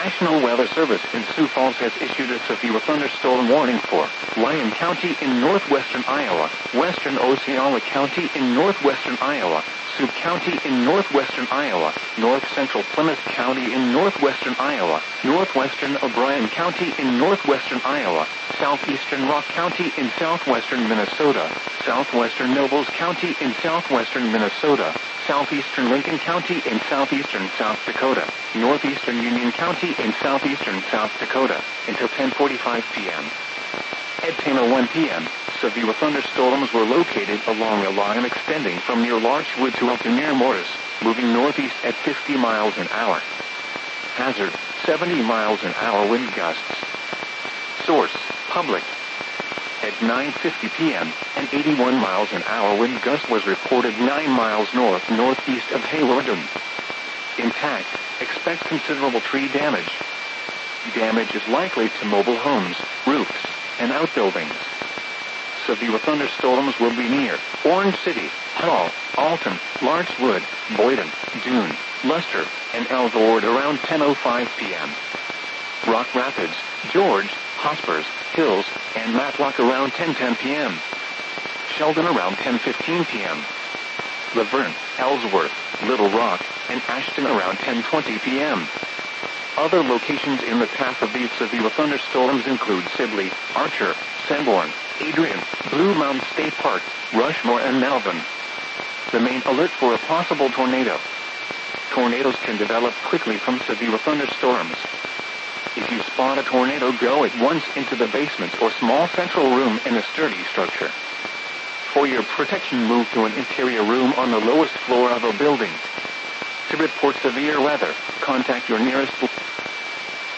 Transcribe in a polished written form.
National Weather Service in Sioux Falls has issued a severe thunderstorm warning for Lyon County in northwestern Iowa, western Osceola County in northwestern Iowa, Sioux County in northwestern Iowa, north-central Plymouth County in northwestern Iowa, northwestern O'Brien County in northwestern Iowa, southeastern Rock County in southwestern Minnesota, southwestern Nobles County in southwestern Minnesota, southeastern Lincoln County in southeastern South Dakota, northeastern Union County in southeastern South Dakota, until 10:45 p.m. At 10:01 p.m., severe thunderstorms were located along a line extending from near Larchwood to up to near Morris, moving northeast at 50 miles an hour. Hazard, 70 miles an hour wind gusts. Source, public. At 9:50 p.m., an 81 miles an hour wind gust was reported 9 miles northeast of Hawarden. Intact, expect considerable tree damage. Damage is likely to mobile homes, roofs, and outbuildings. Severe thunderstorms will be near Orange City, Hall, Alton, Larchwood, Boyden, Dune, Luster, and Elgord around 10:05 p.m. Rock Rapids, George, Hospers, Hills, and Matlock around 10:10 p.m. Sheldon around 10:15 p.m. Laverne, Ellsworth, Little Rock, and Ashton around 10:20 p.m. Other locations in the path of these severe thunderstorms include Sibley, Archer, Sanborn, Adrian, Blue Mountain State Park, Rushmore, and Melvin. The main alert for a possible tornado. Tornadoes can develop quickly from severe thunderstorms. If you spot a tornado, go at once into the basement or small central room in a sturdy structure. For your protection, move to an interior room on the lowest floor of a building. To report severe weather, contact your nearest